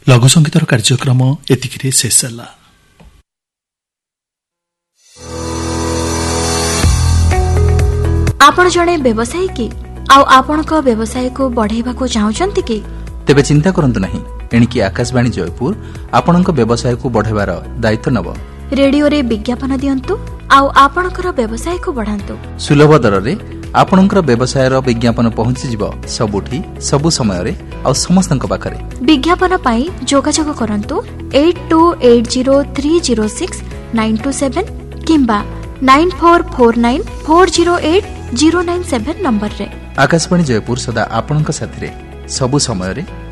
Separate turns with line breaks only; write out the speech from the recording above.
लघु संगीतर कार्यक्रम एतिकिरे शेष होला।
आपण जणे व्यवसायी की आपणक व्यवसाय को बढ़ाइबा को चाहउचंती कि
तेबे चिंता करंतु नहीं। एणिकी आकाशवाणी जयपुर आपणक व्यवसाय को बढ़ाइबार दायित्व नब।
रेडियो रे विज्ञापन दियंतु आपणकर व्यवसाय को बढ़ांतु।
सुलभ दर रे आपणकर व्यवसाय रो विज्ञापन पहुंची जिवो सबुठी सबु समय रे आ समस्तक पाखरे।
विज्ञापन पाई जोगाजोग करंतु 8280306927 किंबा 9449408097 नंबर रे।
आकाशवाणी जयपुर सदा आपणक साथी रे सबु समय रे